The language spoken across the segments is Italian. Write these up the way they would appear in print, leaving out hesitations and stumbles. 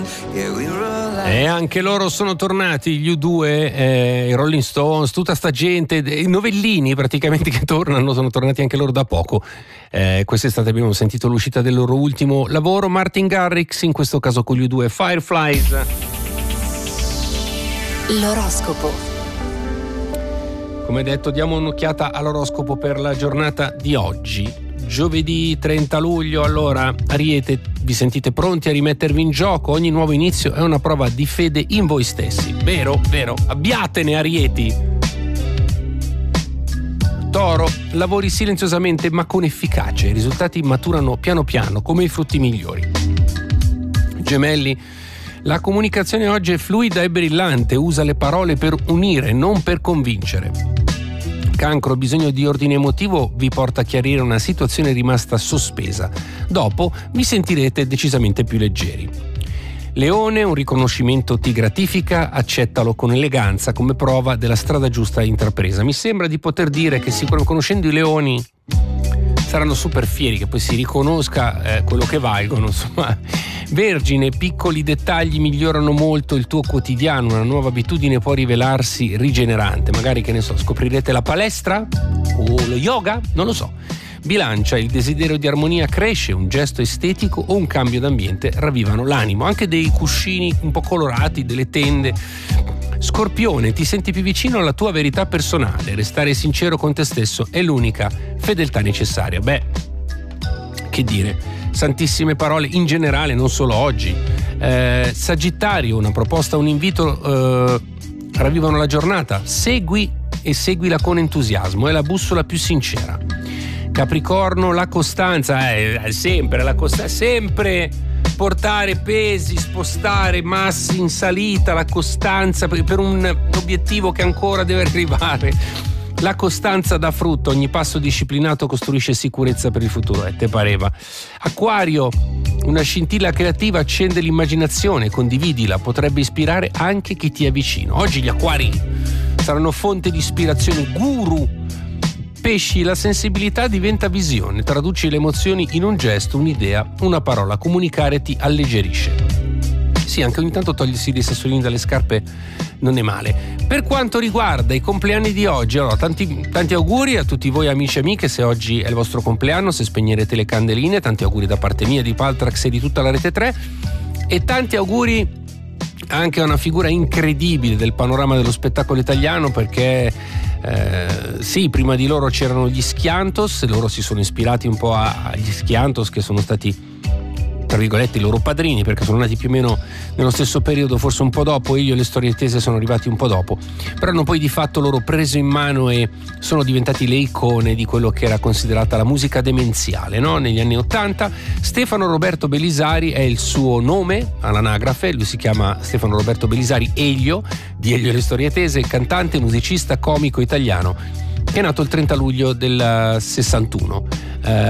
E anche loro sono tornati, gli U2, i Rolling Stones, tutta sta gente, i novellini praticamente che tornano, sono tornati anche loro da poco. Quest'estate abbiamo sentito l'uscita del loro ultimo lavoro, Martin Garrix, in questo caso con gli U2, Fireflies. L'oroscopo. Come detto, diamo un'occhiata all'oroscopo per la giornata di oggi. Giovedì 30 luglio, allora Ariete, vi sentite pronti a rimettervi in gioco? Ogni nuovo inizio è una prova di fede in voi stessi. Vero, vero, abbiatene Arieti. Toro, lavori silenziosamente ma con efficacia, i risultati maturano piano piano come i frutti migliori. Gemelli, la comunicazione oggi è fluida e brillante, usa le parole per unire, non per convincere. Cancro, bisogno di ordine emotivo vi porta a chiarire una situazione rimasta sospesa. Dopo vi sentirete decisamente più leggeri. Leone, un riconoscimento ti gratifica, accettalo con eleganza come prova della strada giusta intrapresa. Mi sembra di poter dire che conoscendo i leoni saranno super fieri che poi si riconosca quello che valgono, insomma. Vergine, piccoli dettagli migliorano molto il tuo quotidiano, una nuova abitudine può rivelarsi rigenerante, magari, che ne so, scoprirete la palestra o lo yoga, non lo so. Bilancia, il desiderio di armonia cresce, un gesto estetico o un cambio d'ambiente ravvivano l'animo, anche dei cuscini un po' colorati, delle tende. Scorpione, ti senti più vicino alla tua verità personale, restare sincero con te stesso è l'unica fedeltà necessaria. Beh, che dire, santissime parole in generale, non solo oggi. Sagittario, una proposta, un invito ravvivano la giornata, segui e seguila con entusiasmo, è la bussola più sincera. Capricorno, la costanza, sempre portare pesi, spostare massi in salita, la costanza per un obiettivo che ancora deve arrivare. La costanza dà frutto, ogni passo disciplinato costruisce sicurezza per il futuro, te pareva. Acquario, una scintilla creativa accende l'immaginazione, condividila, potrebbe ispirare anche chi ti è vicino. Oggi gli acquari saranno fonte di ispirazione, guru. Pesci, la sensibilità diventa visione, traduci le emozioni in un gesto, un'idea, una parola, comunicare ti alleggerisce. Sì, anche ogni tanto togliersi dei sassolini dalle scarpe non è male. Per quanto riguarda i compleanni di oggi, allora, tanti auguri a tutti voi amici e amiche, se oggi è il vostro compleanno, se spegnerete le candeline, tanti auguri da parte mia, di Paltrax e di tutta la Rete 3, e tanti auguri anche a una figura incredibile del panorama dello spettacolo italiano, perché sì, prima di loro c'erano gli Schiantos, loro si sono ispirati un po' agli Schiantos, che sono stati, tra virgolette, i loro padrini, perché sono nati più o meno nello stesso periodo, forse un po' dopo. Elio e le Storie Tese sono arrivati un po' dopo, però hanno poi di fatto loro preso in mano e sono diventati le icone di quello che era considerata la musica demenziale, no? Negli anni '80. Stefano Roberto Belisari è il suo nome all'anagrafe, lui si chiama Stefano Roberto Belisari Elio, di Elio e le Storie Tese, cantante, musicista, comico italiano, che è nato il 30 luglio del 61.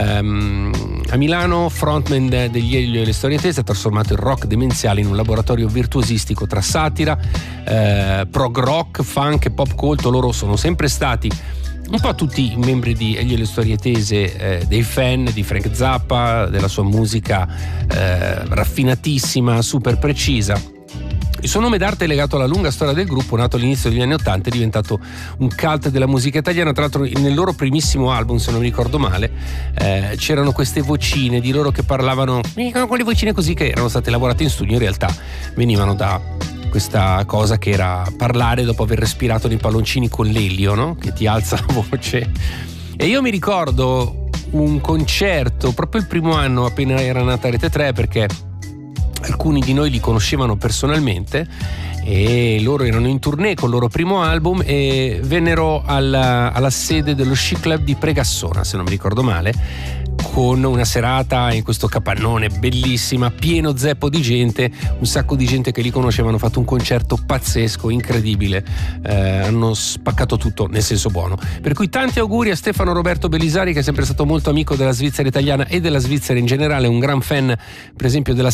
A Milano, frontman degli Elio e le Storie Tese, ha trasformato il rock demenziale in un laboratorio virtuosistico tra satira, prog rock, funk e pop colto. Loro sono sempre stati un po' tutti i membri di Elio e le Storie Tese, dei fan di Frank Zappa, della sua musica raffinatissima, super precisa. Il suo nome d'arte è legato alla lunga storia del gruppo, nato all'inizio degli anni '80, è diventato un cult della musica italiana. Tra l'altro nel loro primissimo album, se non mi ricordo male, c'erano queste vocine di loro che parlavano, quelle vocine così che erano state lavorate in studio, in realtà venivano da questa cosa che era parlare dopo aver respirato nei palloncini con l'elio, no? Che ti alza la voce. E io mi ricordo un concerto proprio il primo anno appena era nata Rete 3, perché alcuni di noi li conoscevano personalmente e loro erano in tournée con il loro primo album e vennero alla sede dello Sci Club di Pregassona, se non mi ricordo male, con una serata in questo capannone bellissima, pieno zeppo di gente, un sacco di gente che li conosceva, hanno fatto un concerto pazzesco, incredibile, hanno spaccato tutto nel senso buono. Per cui tanti auguri a Stefano Roberto Belisari, che è sempre stato molto amico della Svizzera italiana e della Svizzera in generale, un gran fan per esempio della